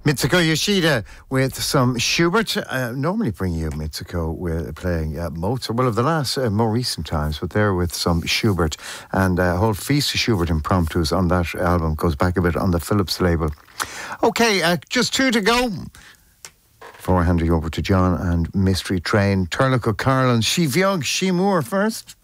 Mitsuko Yoshida with some Schubert. Normally bring you Mitsuko with playing Mozart. Well, of the last more recent times, but there with some Schubert, and a whole feast of Schubert impromptus on that album. Goes back a bit on the Philips label. Okay, just 2 to go. Before I hand you over to John and Mystery Train, Turlough Carl and She Bheag She Moore first.